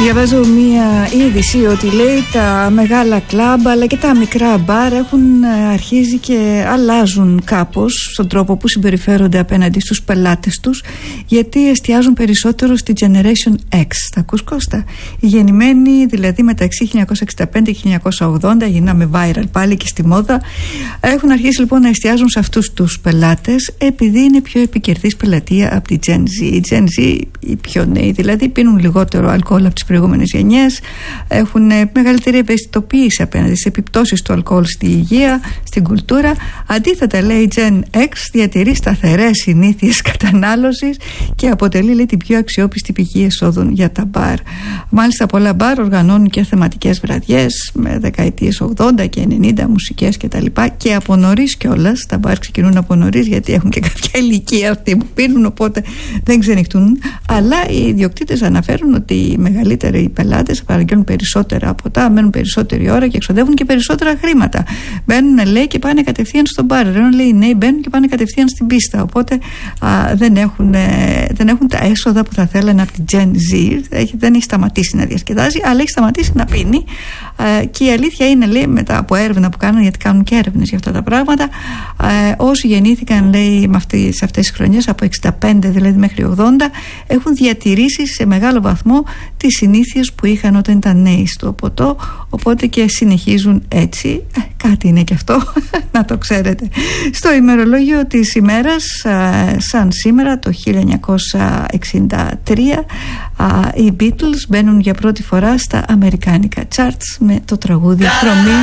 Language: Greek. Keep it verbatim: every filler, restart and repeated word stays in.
Διαβάζω μία είδηση ότι λέει τα μεγάλα κλαμπ αλλά και τα μικρά μπαρ έχουν αρχίζει και αλλάζουν κάπως στον τρόπο που συμπεριφέρονται απέναντι στους πελάτες τους, γιατί εστιάζουν περισσότερο στη Generation X. Τα ακούς, Κώστα? Οι γεννημένοι δηλαδή μεταξύ χίλια εννιακόσια εξήντα πέντε και χίλια εννιακόσια ογδόντα, γίναμε viral πάλι και στη μόδα, έχουν αρχίσει λοιπόν να εστιάζουν σε αυτούς τους πελάτες επειδή είναι πιο επικερδής πελατεία από τη Gen Z. Οι Gen Z, οι πιο νέοι δηλαδή, πίνουν λιγότερο αλκοόλ από τις προηγούμενες γενιές, έχουν μεγαλύτερη ευαισθητοποίηση απέναντι στις επιπτώσεις του αλκοόλ στη υγεία, στην κουλτούρα. Αντίθετα, λέει, η Gen X διατηρεί σταθερές συνήθειες κατανάλωσης και αποτελεί, λέει, την πιο αξιόπιστη πηγή εσόδων για τα μπαρ. Μάλιστα, πολλά μπαρ οργανώνουν και θεματικές βραδιές με δεκαετίες ογδόντα και ενενήντα, μουσικές κτλ. Και από νωρίς κιόλας. Τα μπαρ ξεκινούν από νωρίς γιατί έχουν και κάποια ηλικία αυτοί που πίνουν, οπότε δεν ξενυχτούν. Αλλά οι ιδιοκτήτες αναφέρουν ότι οι μεγαλύτεροι πελάτες παραγγέλνουν περισσότερα ποτά, μένουν περισσότερη ώρα και εξοδεύουν και περισσότερα χρήματα. Μπαίνουν, λέει, και πάνε κατευθείαν στον μπαρ. Ενώ, λέει, οι νέοι μπαίνουν και πάνε κατευθείαν στην πίστα. Οπότε α, δεν, έχουν, ε, δεν έχουν τα έσοδα που θα θέλανε από την Gen Z. Έχει, δεν έχει σταματήσει να διασκεδάζει, αλλά έχει σταματήσει να πίνει. Ε, και η αλήθεια είναι, λέει, μετά από έρευνα που κάνουν, γιατί κάνουν και έρευνες για αυτά τα πράγματα, ε, όσοι γεννήθηκαν, λέει, με αυτή, σε αυτές τις χρονιές, από εξήντα πέντε δηλαδή μέχρι ογδόντα, έχουν διατηρήσει σε μεγάλο βαθμό τις συνήθειες που είχαν όταν ήταν νέοι στο ποτό, οπότε και συνεχίζουν έτσι. Ε, κάτι είναι και αυτό, να το ξέρετε. Στο ημερολόγιο της ημέρας, σαν σήμερα το χίλια εννιακόσια εξήντα τρία, οι Beatles μπαίνουν για πρώτη φορά στα αμερικάνικα charts με το τραγούδι «From Me